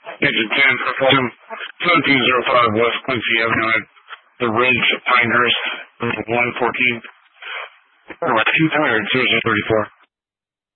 Engine 10, perform 1705 West Quincy Avenue at the Ridge, Pinehurst, 114. Alright, 2 tired, 0034.